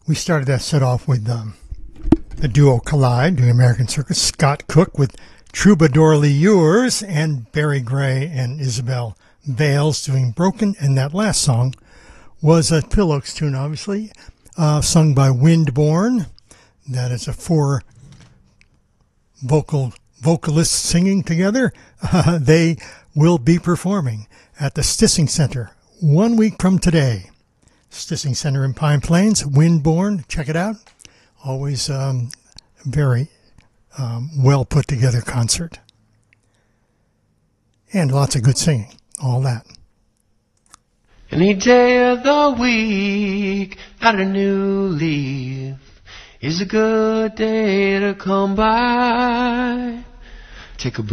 We started that set off with the duo Collide doing American Circus, Scott Cook with Troubadourly Yours, and Barry Gray and Isabel Bales doing Broken. And that last song was a Phil Ochs tune, obviously, sung by Windborne. That is a four vocalists singing together. They will be performing at the Stissing Center 1 week from today. Stissing Center in Pine Plains, Windborne. Check it out. Always very well put together concert. And lots of good singing. All that. Any day of the week, got a new leaf, is a good day to come by. Take a